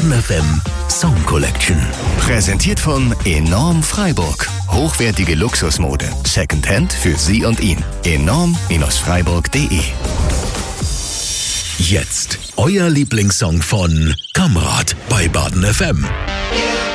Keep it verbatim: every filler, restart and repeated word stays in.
Baden F M Song Collection. Präsentiert von Enorm Freiburg. Hochwertige Luxusmode. Secondhand für Sie und ihn. enorm Freiburg punkt de. Jetzt euer Lieblingssong von Kamrat bei Baden F M.